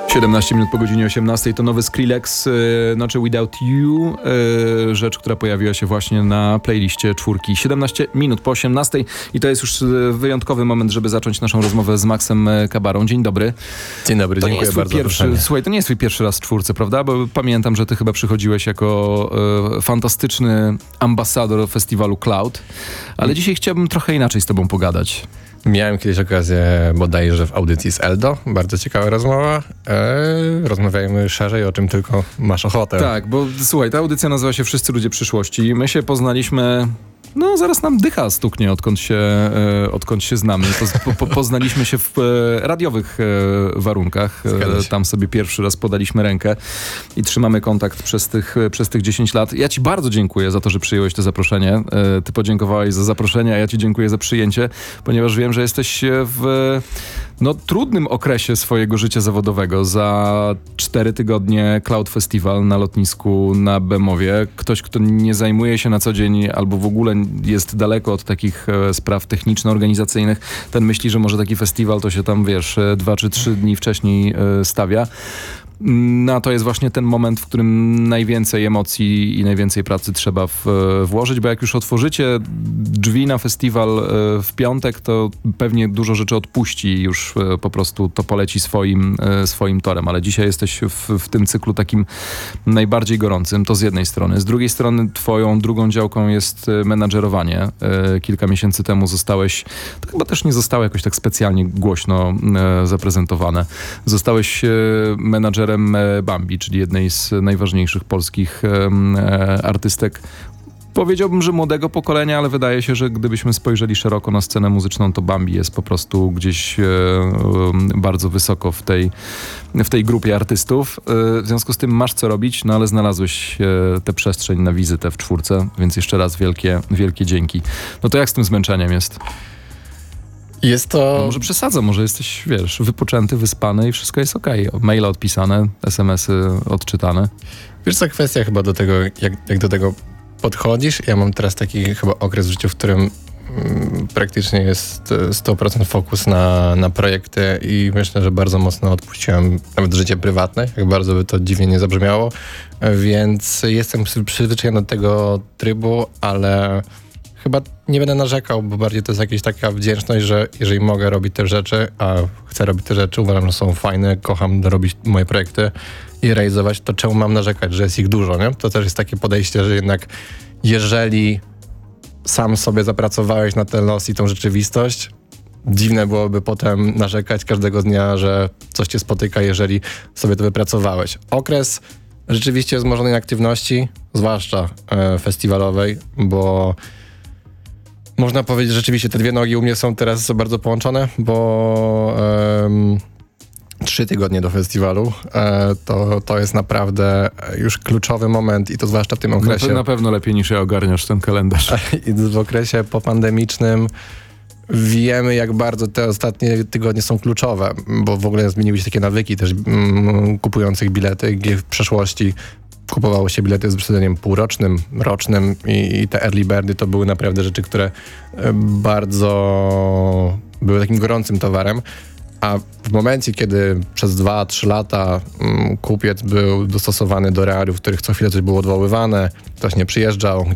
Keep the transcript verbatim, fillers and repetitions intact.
siedemnaście minut po godzinie osiemnastej to nowy Skrillex, znaczy Without You, rzecz, która pojawiła się właśnie na playliście czwórki. siedemnaście minut po osiemnastej i to jest już wyjątkowy moment, żeby zacząć naszą rozmowę z Maxem Kabarą. Dzień dobry. Dzień dobry, to dziękuję bardzo. Pierwszy, słuchaj, to nie jest twój pierwszy raz w czwórce, prawda? Bo pamiętam, że ty chyba przychodziłeś jako e, fantastyczny ambasador festiwalu Cloud, ale dzisiaj chciałbym trochę inaczej z tobą pogadać. Miałem kiedyś okazję bodajże w audycji z Eldo. Bardzo ciekawa rozmowa. Eee, rozmawiajmy szerzej, o czym tylko masz ochotę. Tak, bo słuchaj, ta audycja nazywa się Wszyscy Ludzie Przyszłości. My się poznaliśmy... No, zaraz nam dycha stuknie, odkąd się, e, odkąd się znamy. Po, po, poznaliśmy się w e, radiowych e, warunkach. E, tam sobie pierwszy raz podaliśmy rękę i trzymamy kontakt przez tych, przez tych dziesięć lat. Ja ci bardzo dziękuję za to, że przyjąłeś to zaproszenie. E, ty podziękowałeś za zaproszenie, a ja ci dziękuję za przyjęcie, ponieważ wiem, że jesteś w no, trudnym okresie swojego życia zawodowego. Za cztery tygodnie Cloud Festival na lotnisku na Bemowie. Ktoś, kto nie zajmuje się na co dzień albo w ogóle jest daleko od takich e, spraw techniczno-organizacyjnych, ten myśli, że może taki festiwal to się tam, wiesz, e, dwa czy trzy dni wcześniej e, stawia. No to jest właśnie ten moment, w którym najwięcej emocji i najwięcej pracy trzeba w, włożyć, bo jak już otworzycie drzwi na festiwal w piątek, to pewnie dużo rzeczy odpuści i już po prostu to poleci swoim, swoim torem, ale dzisiaj jesteś w, w tym cyklu takim najbardziej gorącym, to z jednej strony. Z drugiej strony twoją drugą działką jest menadżerowanie. Kilka miesięcy temu zostałeś, to chyba też nie zostało jakoś tak specjalnie głośno zaprezentowane, zostałeś menadżerem Bambi, czyli jednej z najważniejszych polskich e, artystek. Powiedziałbym, że młodego pokolenia, ale wydaje się, że gdybyśmy spojrzeli szeroko na scenę muzyczną, to Bambi jest po prostu gdzieś e, e, bardzo wysoko w tej, w tej grupie artystów. E, w związku z tym masz co robić, no ale znalazłeś e, tę przestrzeń na wizytę w czwórce, więc jeszcze raz wielkie, wielkie dzięki. No to jak z tym zmęczeniem jest? Jest to... No może przesadzam, może jesteś, wiesz, wypoczęty, wyspany i wszystko jest okej. Okay. Maile odpisane, es em esy odczytane. Wiesz co, kwestia chyba do tego, jak, jak do tego podchodzisz. Ja mam teraz taki chyba okres w życiu, w którym mm, praktycznie jest sto procent fokus na, na projekty i myślę, że bardzo mocno odpuściłem nawet życie prywatne, jak bardzo by to dziwnie nie zabrzmiało, więc jestem przyzwyczajony do tego trybu, ale... Chyba nie będę narzekał, bo bardziej to jest jakaś taka wdzięczność, że jeżeli mogę robić te rzeczy, a chcę robić te rzeczy, uważam, że są fajne, kocham robić moje projekty i realizować, to czemu mam narzekać, że jest ich dużo, nie? To też jest takie podejście, że jednak jeżeli sam sobie zapracowałeś na ten los i tą rzeczywistość, dziwne byłoby potem narzekać każdego dnia, że coś cię spotyka, jeżeli sobie to wypracowałeś. Okres rzeczywiście wzmożonej aktywności, zwłaszcza e, festiwalowej, bo można powiedzieć, że rzeczywiście te dwie nogi u mnie są teraz bardzo połączone, bo um, trzy tygodnie do festiwalu e, to, to jest naprawdę już kluczowy moment i to zwłaszcza w tym okresie. No na pewno lepiej niż ja ogarniasz ten kalendarz. I w okresie popandemicznym wiemy, jak bardzo te ostatnie tygodnie są kluczowe, bo w ogóle zmieniły się takie nawyki też mm, kupujących bilety, gdzie w przeszłości kupowało się bilety z wyprzedzeniem półrocznym, rocznym i, i te early birdy to były naprawdę rzeczy, które bardzo były takim gorącym towarem, a w momencie, kiedy przez dwa trzy lata um, kupiec był dostosowany do realiów, w których co chwilę coś było odwoływane, ktoś nie przyjeżdżał,